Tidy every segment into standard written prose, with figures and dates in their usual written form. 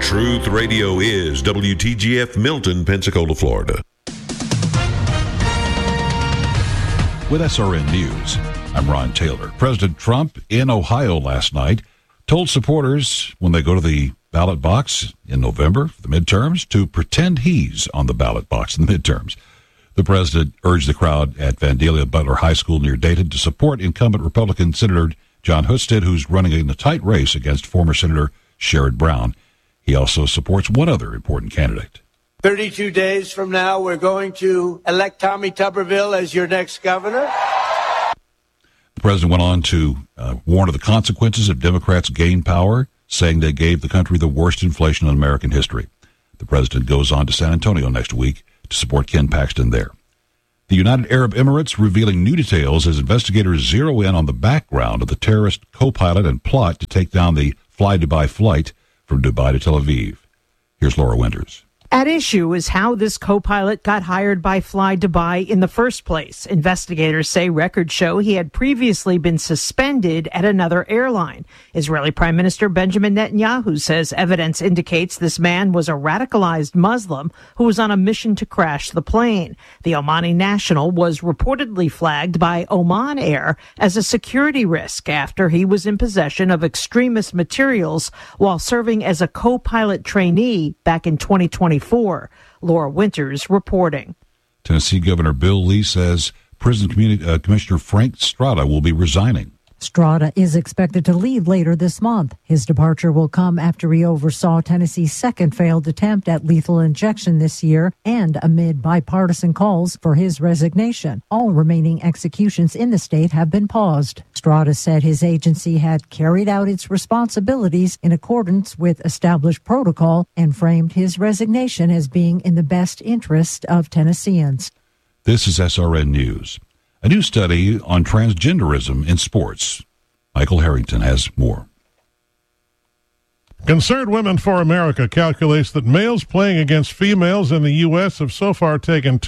Truth Radio is WTGF Milton, Pensacola, Florida. With SRN News, I'm Ron Taylor. President Trump in Ohio last night told supporters when they go to the ballot box in November for the midterms to pretend he's on the ballot box in the midterms. The president urged the crowd at Vandalia Butler High School near Dayton to support incumbent Republican Senator John Husted, who's running in a tight race against former Senator Sherrod Brown. He also supports one other important candidate. 32 days from now, we're going to elect Tommy Tuberville as your next governor. The president went on to warn of the consequences if Democrats gain power, saying they gave the country the worst inflation in American history. The president goes on to San Antonio next week to support Ken Paxton there. The United Arab Emirates revealing new details as investigators zero in on the background of the terrorist co-pilot and plot to take down the Fly Dubai flight from Dubai to Tel Aviv. Here's Laura Winters. At issue is how this co-pilot got hired by Fly Dubai in the first place. Investigators say records show he had previously been suspended at another airline. Israeli Prime Minister Benjamin Netanyahu says evidence indicates this man was a radicalized Muslim who was on a mission to crash the plane. The Omani national was reportedly flagged by Oman Air as a security risk after he was in possession of extremist materials while serving as a co-pilot trainee back in 2024. Laura Winters reporting. Tennessee Governor Bill Lee says Prison Commissioner Frank Strada will be resigning. Strada is expected to leave later this month. His departure will come after he oversaw Tennessee's second failed attempt at lethal injection this year and amid bipartisan calls for his resignation. All remaining executions in the state have been paused. Strada said his agency had carried out its responsibilities in accordance with established protocol and framed his resignation as being in the best interest of Tennesseans. This is SRN News. A new study on transgenderism in sports. Michael Harrington has more. Concerned Women for America calculates that males playing against females in the U.S. have so far taken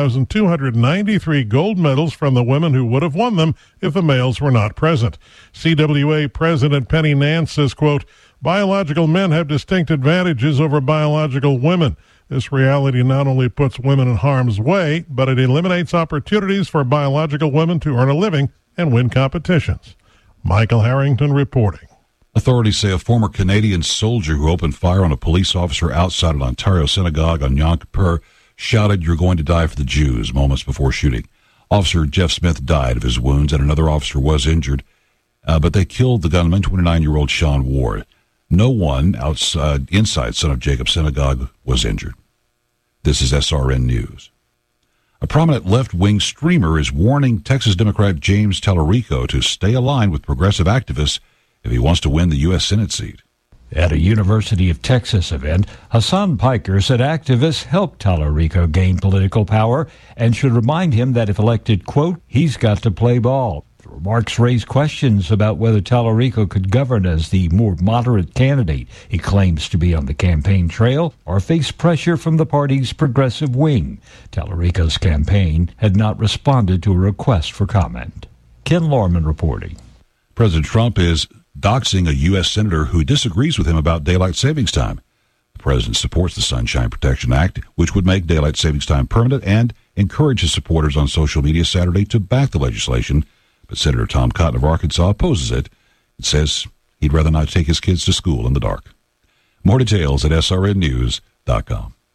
2,293 gold medals from the women who would have won them if the males were not present. CWA President Penny Nance says, quote, biological men have distinct advantages over biological women. This reality not only puts women in harm's way, but it eliminates opportunities for biological women to earn a living and win competitions. Michael Harrington reporting. Authorities say a former Canadian soldier who opened fire on a police officer outside an Ontario synagogue on Yom Kippur shouted, "You're going to die for the Jews," moments before shooting. Officer Jeff Smith died of his wounds, and another officer was injured, but they killed the gunman, 29-year-old Sean Ward. No one inside Son of Jacob Synagogue was injured. This is SRN News. A prominent left-wing streamer is warning Texas Democrat James Tallarico to stay aligned with progressive activists if he wants to win the U.S. Senate seat. At a University of Texas event, Hassan Piker said activists helped Tallarico gain political power and should remind him that if elected, quote, he's got to play ball. The remarks raised questions about whether Tallarico could govern as the more moderate candidate he claims to be on the campaign trail or face pressure from the party's progressive wing. Tallarico's campaign had not responded to a request for comment. Ken Lorman reporting. President Trump is doxing a U.S. senator who disagrees with him about daylight savings time. The president supports the Sunshine Protection Act, which would make daylight savings time permanent, and encouraged his supporters on social media Saturday to back the legislation. But Senator Tom Cotton of Arkansas opposes it and says he'd rather not take his kids to school in the dark. More details at srnnews.com.